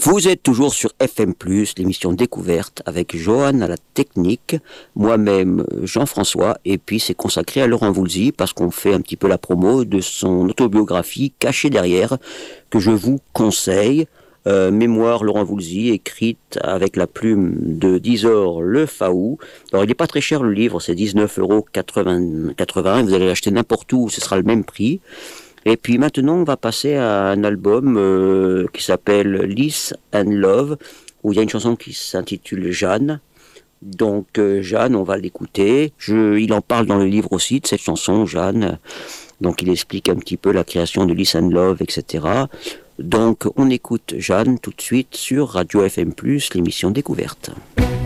Vous êtes toujours sur FM+, l'émission Découverte, avec Johan à la technique, moi-même Jean-François, et puis c'est consacré à Laurent Voulzy, parce qu'on fait un petit peu la promo de son autobiographie Cachée derrière, que je vous conseille. Mémoire Laurent Voulzy, écrite avec la plume de Dizor Le Faou. Alors il n'est pas très cher le livre, c'est 19,80 €, vous allez l'acheter n'importe où, ce sera le même prix. Et puis maintenant, on va passer à un album qui s'appelle Lice and Love, où il y a une chanson qui s'intitule Jeanne. Donc Jeanne, on va l'écouter. Il en parle dans le livre aussi de cette chanson, Jeanne. Donc il explique un petit peu la création de Lice and Love, etc. Donc on écoute Jeanne tout de suite sur Radio FM+, l'émission Découverte.